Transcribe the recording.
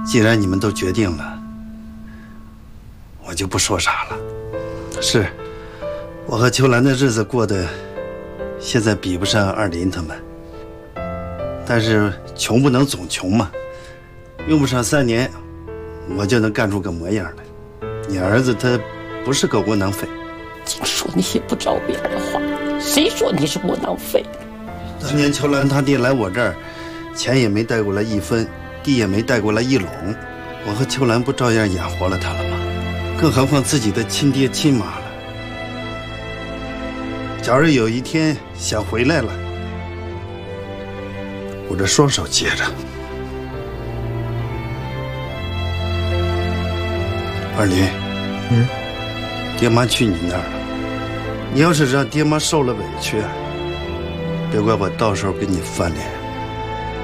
既然你们都决定了，我就不说啥了。是，我和秋兰的日子过得现在比不上二林他们，但是穷不能总穷嘛，用不上3年，我就能干出个模样来。你儿子他不是个窝囊废。 净说那些不着边的话，谁说你是窝囊废？ 当年秋兰他爹来我这儿，钱也没带过来1分，地也没带过来1垄，我和秋兰不照样养活了他了吗？更何况自己的亲爹亲妈了。假如有一天想回来了，我这双手接着。二林，爹妈去你那儿了，你要是让爹妈受了委屈，别怪我到时候跟你翻脸。